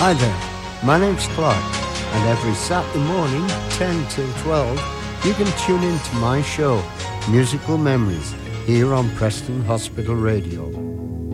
Hi there, my name's Clark, and every Saturday morning, 10 till 12, you can tune in to my show, Musical Memories, here on Preston Hospital Radio.